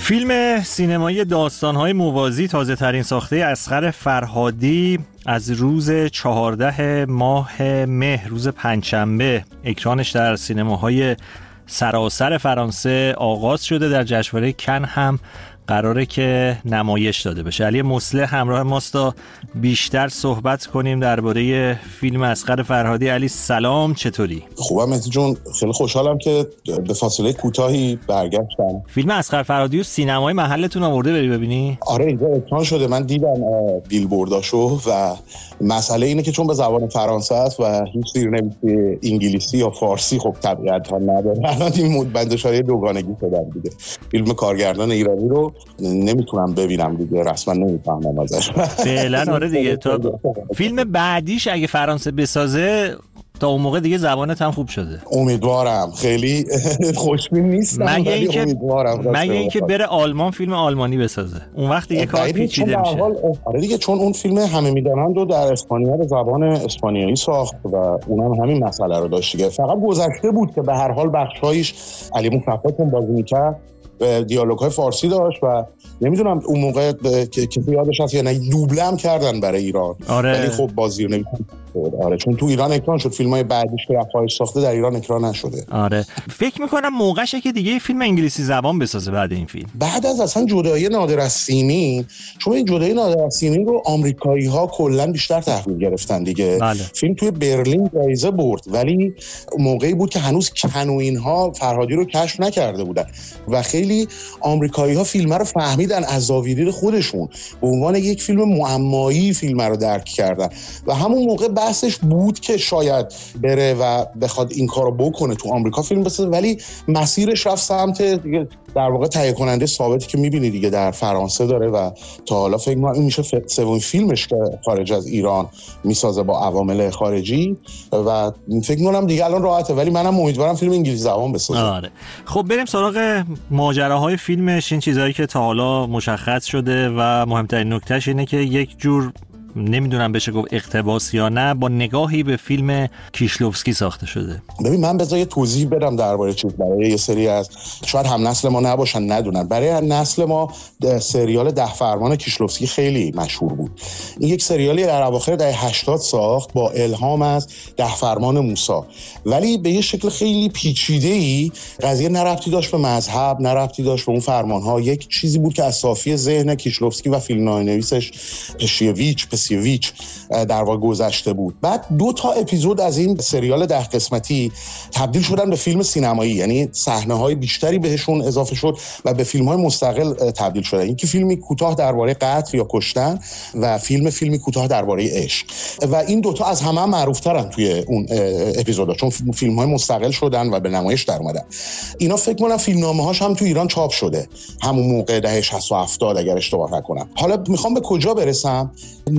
فیلم سینمایی داستان‌های موازی تازه ترین ساخته اصغر فرهادی از روز 14 ماه مهر، روز پنجشنبه، اکرانش در سینماهای سراسر فرانسه آغاز شده. در جشنواره کن هم قراره که نمایش داده بشه. علی مصلح همراه ماست تا بیشتر صحبت کنیم درباره فیلم اصغر فرهادی. علی سلام، چطوری؟ خوبم مهدی جون، خیلی خوشحالم که به فاصله کوتاهی برگشتم. فیلم اصغر فرهادی رو سینمای محلتون آورده بری ببینی؟ آره، اینجا اکران شده، من دیدم بیلبورداشو و مسئله اینه که چون به زبان فرانسه است و هیچ زیرنویسی انگلیسی یا فارسی خب طبیعتا نداره، الان این بندشاری دوگانگی شدن دیگه. فیلم کارگردان ایرانی رو نمیتونم ببینم دیگه، رسما نمیفهمم ازش فعلا. آره دیگه، تا فیلم بعدیش اگه فرانسه بسازه تا اون موقع دیگه زبانت هم خوب شده. امیدوارم. خیلی خوشبین نیستم مگه اینکه بره آلمان فیلم آلمانی بسازه، اون وقت دیگه کار پیچیده میشه. آره دیگه، چون اون فیلم همه میدانند رو در اسپانیا به زبان اسپانیایی ساخت و اونم همین مسئله رو داشت دیگه. فقط گذشته بود که به هر حال بخشایش علی مصطفی بازی میکرد، دیالوگ‌های فارسی داشت و نمیدونم اون موقع کسی یادش هست یا نه دوبله هم کردن برای ایران. آره. ولی خب بازی رو نمی‌کنه. آره، چون تو ایران اکران شد، فیلم‌های بعدیش که رفایش ساخته در ایران اکران نشده. آره، فکر می‌کنم موقعشه که دیگه فیلم انگلیسی زبان بسازه بعد این فیلم. بعد از اصلا جدایی نادر از سیمین، چون این جدایی نادر از سیمین رو آمریکایی‌ها کلاً بیشتر تحویل گرفتن دیگه. بله. فیلم توی برلین جایزه برد، ولی موقعی بود که هنوز کنوین‌ها فرهادی رو کشف نکرده بودن و خیلی آمریکایی‌ها فیلم رو فهمیدن از زاویه خودشون، به عنوان یک فیلم معمایی فیلم رو درک کردن و همون موقع بحثش بود که شاید بره و بخواد این کارو بکنه تو آمریکا فیلم بسازه، ولی مسیرش رفت سمت دیگه، در واقع تهیه کننده ثابتی که می‌بینی دیگه در فرانسه داره و تا حالا فکر می‌کنم این میشه سومین فیلمش که خارج از ایران میسازه با عوامل خارجی و فکر می‌کنم دیگه الان راحته، ولی منم امیدوارم فیلم انگلیسی زبان بسازه. آره. خب بریم سراغ ماجراهای فیلمش. این چیزایی که تا حالا مشخص شده و مهمترین نکتهش اینه که یک جور، نمیدونم بشه گفت اقتباس یا نه، با نگاهی به فیلم کیشلوفسکی ساخته شده. ببین، من بذار یه توضیح بدم درباره چیز. برای یه سری از شاید هم نسل ما نباشن ندونن، برای نسل ما سریال 10 فرمان کیشلوفسکی خیلی مشهور بود. این یک سریالی در اواخر دهه 80 ساخت با الهام از 10 فرمان موسی، ولی به یه شکل خیلی پیچیده‌ای. قضیه نه ربطی داشت به مذهب، نه ربطی داشت به اون فرمان‌ها، یک چیزی بود که از صافی ذهن کیشلوفسکی و فیلمنامه‌نویسش پسیویچ در واقع گذشته بود. بعد 2 تا اپیزود از این سریال 10 قسمتی تبدیل شدن به فیلم سینمایی، یعنی صحنه‌های بیشتری بهشون اضافه شد و به فیلم‌های مستقل تبدیل شدن. یکی فیلمی کوتاه درباره قتل یا کشتن و فیلمی کوتاه درباره عشق و این 2 تا از همه معروف‌ترن توی اون اپیزودا، چون فیلم‌های مستقل شدن و به نمایش در اومدن. اینا فکر کنم فیلمنامه‌هاش هم تو ایران چاپ شده همون موقع دهه 60 و 70 اگر اشتباه نکنم. حالا میخوام به کجا برسم؟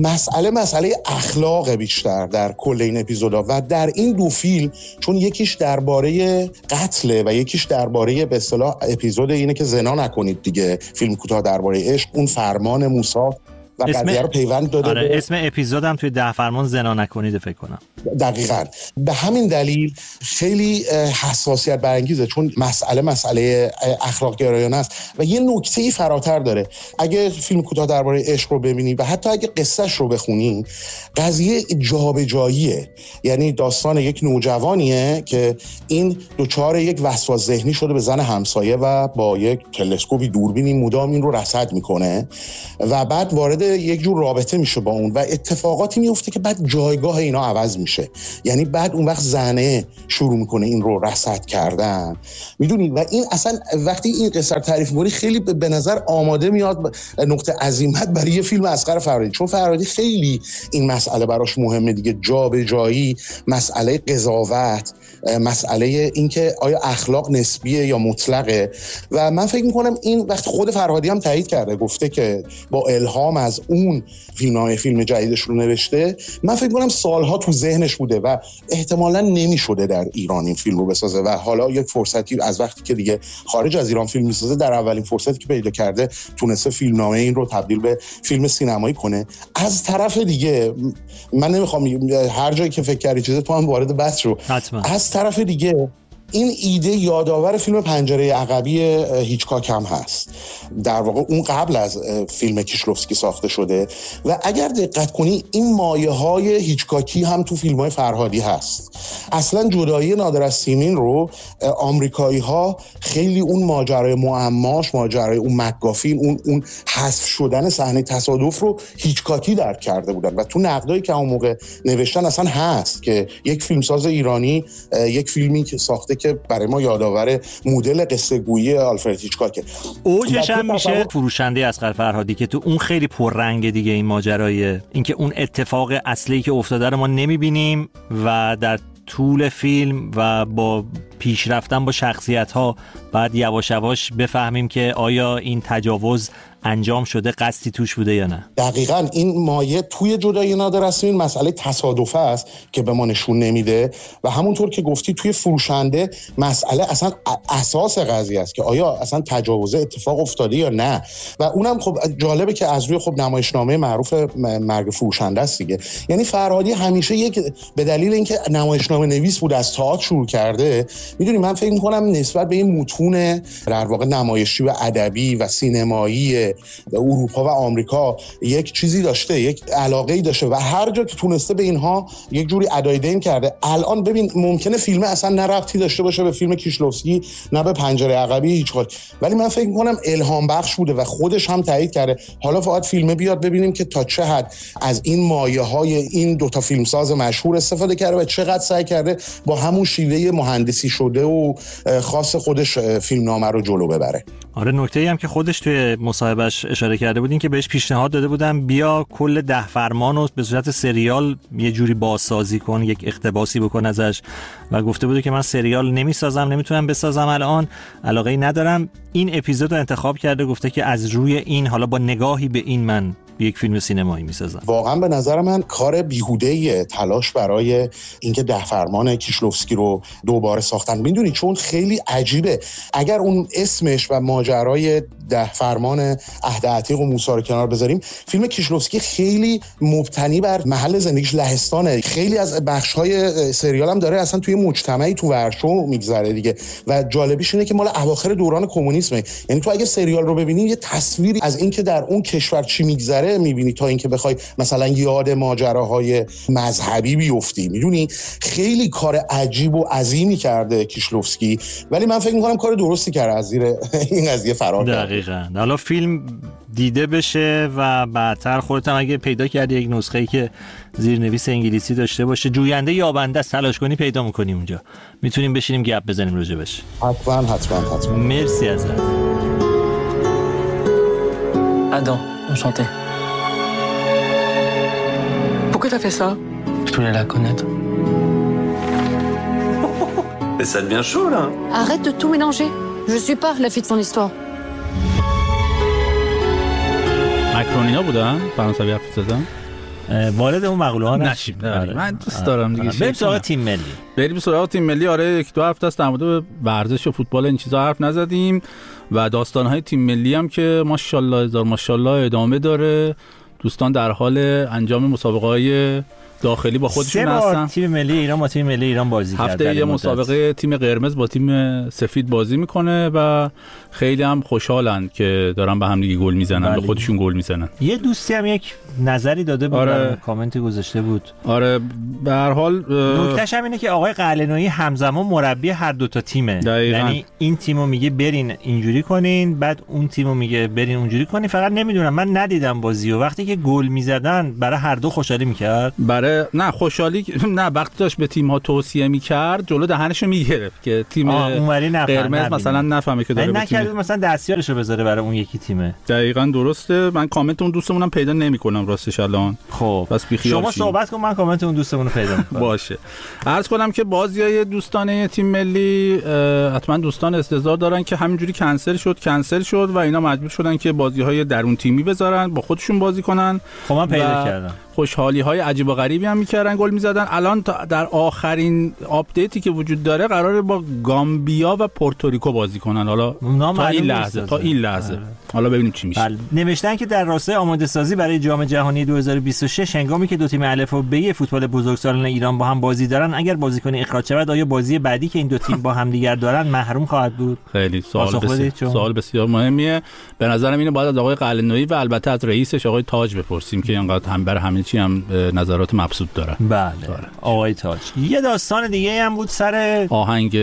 مسئله اخلاق بیشتر در کل این اپیزودا و در این 2 فیلم، چون یکیش درباره قتل و یکیش درباره به اصطلاح اپیزود اینه که زنا نکنید دیگه، فیلم کوتاه درباره عشق، اون فرمان موسی و قضیه رو پیوند داده. آره، اسم اپیزودم توی 10 فرمان زنا نکنید فکر کنم. دقیقاً. به همین دلیل خیلی حساسیت برانگیزه، چون مسئله اخلاق گرایانه است و یه نکته‌ای فراتر داره. اگه فیلم کوتاه درباره عشق رو ببینی و حتی اگه قصهش رو بخونی، قضیه جابجاییه. یعنی داستان یک نوجوانیه که این دچار یک وسواس ذهنی شده به زن همسایه و با یک تلسکوپی دوربینی مدام این رو رصد میکنه و بعد وارد یک جور رابطه میشه با اون و اتفاقاتی میفته که بعد جایگاه اینا عوض میشه. یعنی بعد اون وقت زنه شروع میکنه این رو رصد کردن، میدونی، و این اصلا وقتی این قصه رو تعریف می‌کنی خیلی به نظر آماده میاد نقطه عظیمت برای یه فیلم اصغر فرهادی، چون فرهادی خیلی این مسئله براش مهمه دیگه، جابجایی، مسئله قضاوت، مسئله اینکه آیا اخلاق نسبیه یا مطلقه. و من فکر میکنم این وقت خود فرهادی هم تایید کرده، گفته که با الهام از اون فیلم جدیدش رو نوشته. من فکر میکنم سالها تو ذهنش بوده و احتمالاً نمیشده در ایران این فیلم رو بسازه و حالا یک فرصتی از وقتی که دیگه خارج از ایران فیلم میسازه، در اولین فرصتی که پیدا کرده تونسته فیلمنامه این رو تبدیل به فیلم سینمایی کنه. از طرف دیگه من نمیخوام هر جایی که فکر کردی چیزی تو هم وارد بحث رو. حتما. از طرف دیگه این ایده یادآور فیلم پنجره عقبی هیچکاک هم هست. در واقع اون قبل از فیلم کیشلوفسکی ساخته شده و اگر دقت کنی این مایه‌های هیچکاکی هم تو فیلم‌های فرهادی هست. اصلا جدایی نادر از سیمین رو آمریکایی‌ها خیلی اون ماجرای معماش، ماجرای اون مک‌گافین، اون حذف شدن صحنه تصادف رو هیچکاکی درک کرده بودن و تو نقدایی که اون موقع نوشتن اصلا هست که یک فیلمساز ایرانی یک فیلمی که ساخته که برای ما یادآور مدل قصه گویی آلفرد هیچکاکه. اوجش هم میشه فروشنده اصغر فرهادی که تو اون خیلی پررنگ دیگه این ماجرای اینکه اون اتفاق اصلی که افتاده رو ما نمیبینیم و در طول فیلم و با پیش رفتن با شخصیت‌ها بعد یواش یواش بفهمیم که آیا این تجاوز انجام شده، قصدی توش بوده یا نه. دقیقاً این مایه توی جدایی نادر از سیمین مسئله تصادفه است که به ما نشون نمیده و همونطور که گفتی توی فروشنده مسئله اصلا اساس قضیه است که آیا اصلا تجاوز اتفاق افتاده یا نه. و اونم خب جالبه که از روی خب نمایشنامه معروف مرگ فروشنده است دیگه. یعنی فرهادی همیشه یک به دلیل اینکه نمایشنامه نویس بود از تئاتر شروع کرده، میدونی من فکر می‌کنم نسبت به این متون در واقع نمایشی و ادبی و سینمایی اروپا و آمریکا یک چیزی داشته، یک علاقه‌ای داشته و هر جا که تونسته به اینها یک جوری ادای دین کرده. الان ببین ممکنه فیلم اصلا نه ربطی داشته باشه به فیلم کیشلوفسکی نه به پنجره عقبی هیچکاک، ولی من فکر می‌کنم الهام بخش بوده و خودش هم تایید کرده. حالا فقط فیلم بیاد ببینیم که تا چه حد از این مایه‌های این دوتا فیلمساز مشهور استفاده کرده و چقدر سعی کرده با همون شیوه مهندسی شده و خاص خودش فیلمنامه رو جلو ببره. آره نکته‌ای هم که خودش توی مصاحبهش اشاره کرده بودین که بهش پیشنهاد داده بودن بیا کل 10 فرمان رو به صورت سریال یه جوری بازسازی کن، یک اقتباسی بکن ازش و گفته بوده که من سریال نمیسازم، نمیتونم بسازم، الان علاقه‌ای ندارم. این اپیزود رو انتخاب کرده، گفته که از روی این حالا با نگاهی به این من یک فیلم سینمایی میسازم. واقعا به نظر من کار بیهوده‌ایه تلاش برای اینکه 10 فرمان کیشلوفسکی رو دوباره ساختن. میدونی چون خیلی عجیبه، اگر اون اسمش و ماجرای 10 فرمان عهد عتیق و موسی رو کنار بذاریم، فیلم کیشلوفسکی خیلی مبتنی بر محل زندگیش لهستانه. خیلی از بخش‌های سریال هم داره اصلا توی مجتمعی تو ورشو میگذره دیگه و جالبیش اینه که مال اواخر دوران کمونیسمه. یعنی تو اگه سریال رو ببینی یه تصویری از اینکه در اون کشور چی میگذره میبینی تا اینکه بخوای مثلا یاد ماجراهای مذهبی بیفتی. میدونی خیلی کار عجیب و عظیمی کرده کیشلوفسکی، ولی من فکر می‌کنم کار درستی کرده از زیر این قضیه فرار کرد. دقیقاً. حالا فیلم دیده بشه و بعدتر خودت هم اگه پیدا کردی یک نسخه‌ای که زیرنویس انگلیسی داشته باشه، جوینده یابنده تلاش کنی پیدا می‌کنی اونجا، میتونیم بشینیم گپ بزنیم راجبش. حتما. مرسی ازت. Adam, enchanté. Pourquoi t'as fait ça? Je voulais la connaître. Et ça devient chaud là. Arrête de tout mélanger. Je suis pas la fille de son histoire. مکرونی‌ها بودن؟ فرانسوی حرف زدن؟ وارد اون مقوله ها نشیم. من دوست دارم دیگه. بریم سراغ تیم ملی. آره 1-2 هفته است در مورد ورزش و فوتبال این چیزا حرف نزدیم و داستان‌های تیم ملی هم که ماشاءالله ادامه داره. دوستان در حال انجام مسابقه‌های داخلی با خودشون هستن. تیم ملی ایران با تیم ملی ایران بازی کرده. هفته یه مسابقه تیم قرمز با تیم سفید بازی میکنه و خیلی هم خوشحالن که دارن به هم دیگه گل میزنن، به خودشون گل میزنن. یه دوستی هم یک نظری داده بود، آره. کامنتی گذاشته بود. آره به هر حال نکتهش هم اینه که آقای قلعه‌نویی همزمان مربی هر دو تا تیمه. یعنی این تیمو میگه برین اینجوری کنین، بعد اون تیمو میگه برین اونجوری کنین. فقط نمیدونم، من ندیدم بازیو، وقتی که گل میزدن برای هر دو خوشحالی میکرد. نه خوشحالی نه، وقتی داشت به تیم ها توصیه میکرد جلو دهنشو میگرفت که تیم قرمز مثلا نفهمه که داره نکرد، مثلا دستیارشو بذاره برای اون یکی تیمه. دقیقاً درسته. من کامنت اون دوستمونم پیدا نمیکنم راستش الان. خب بس بیخیال شما صحبت کن، من کامنت اون دوستمون رو پیدا میکنم. باشه. عرض کنم که بازیای دوستانه تیم ملی حتما دوستان استعداد دارن که همینجوری کنسل شد و اینا مجبور شدن که بازی‌های درون تیمی بذارن، با خودشون بازی کنن. خب من پیدا کردم. خوشحالی‌های عجیب و غریبی هم می‌کردن، گل می‌زدن. الان در آخرین آپدیتی که وجود داره قراره با گامبیا و پورتوریکو بازی کنن. حالا تا این لحظه حالا ببینیم چی میشه. نوشتن که در راستای آماده سازی برای جام جهانی 2026 هنگامی که دو تیم الف و ب فوتبال بزرگسالان ایران با هم بازی دارن، اگر بازیکن اخراج شود آیا بازی بعدی که این دو تیم با هم دیگر دارن محروم خواهد بود؟ خیلی سوال بسیار مهمیه. به نظرم اینو باید از آقای قلعه‌نویی و البته از رئیسش آقای تاج بپرسیم که اینقدر هم بر همه چی هم نظرات مبسوط داره. بله آقای تاج. یه داستان دیگه هم بود سر آهنگ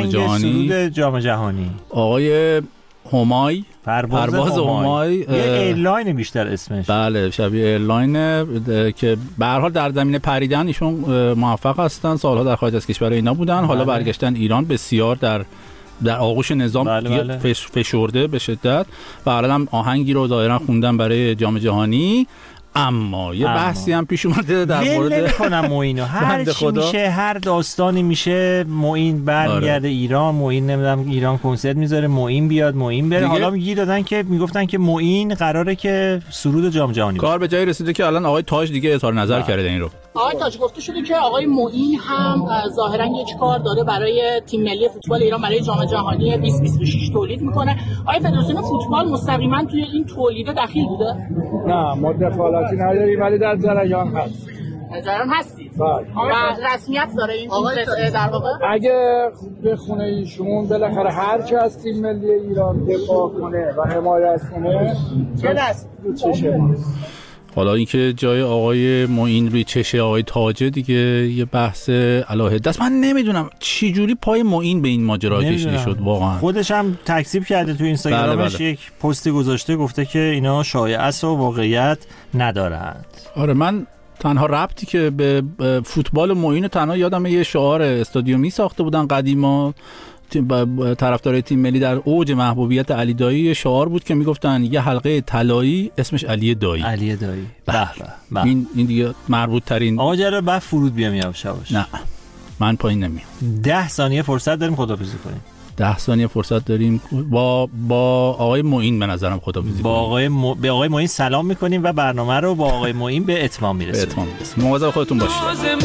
سرود جام جهانی. آقای همای پرواز همای یه ایرلاین بیشتر اسمش. بله شبیه ایرلاینه که به هر حال در زمینه پریدن ایشون موفق هستن، سالها در خارج از کشور اینا بودن. حالا برگشتن ایران، بسیار در آغوش نظام فشرده به شدت و الان آهنگی رو ظاهرا خوندن برای جام جهانی. اما یه بحثی هم پیش اومده در مورد نمی‌کنم معینو هر چی میشه، هر داستانی میشه، معین برمیگرده ایران، معین نمیدونم ایران کنسرت میذاره، معین بیاد معین بره. حالا میگی دادن که میگفتن که معین قراره که سرود جام جهانی کار به جایی رسیده که الان آقای تاج دیگه اظهار نظر کرده این رو. آقای تاج گفته شده که آقای معین هم ظاهرا یک کار داره برای تیم ملی فوتبال ایران برای جام جهانی 2026 تولید میکنه. آقای فدراسیون فوتبال مستقیما توی این تولید دخیل بوده؟ نه ما دخالتی نداریم ولی در جریان هست. جریان هستید و رسمیت داره این قصه در واقع؟ اگه بخونه ایشون بالاخره هر چه از تیم ملی ایران دفاع کنه و حمایت کنه چه دست رو چشه. حالا اینکه جای آقای معین روی چشه آقای تاجه دیگه یه بحث علاهه است. من نمیدونم چی جوری پای معین به این ماجرا کشیده شد واقعا. خودش هم تکذیب کرده تو اینستاگرامش. بله. یک پستی گذاشته گفته که اینا شایعه است و واقعیت ندارند. آره من تنها ربطی که به فوتبال معین تنها یادم یه شعار استادیومی ساخته بودن قدیما، طرفدارای تیم ملی در اوج محبوبیت علی دایی، شعار بود که میگفتن یه حلقه طلایی اسمش علی دایی. علی دایی. به. این دیگه مربوط ترین. آقا جلال بعد فرود بیام یواش یواش. نه من پایین نمیام. 10 ثانیه فرصت داریم خداحافظی کنیم. 10 ثانیه فرصت داریم با آقای معین به نظرم خداحافظی کنیم. به آقای معین سلام میکنیم و برنامه رو با آقای معین به اتمام میرسونیم. مواظب خودتون باشید.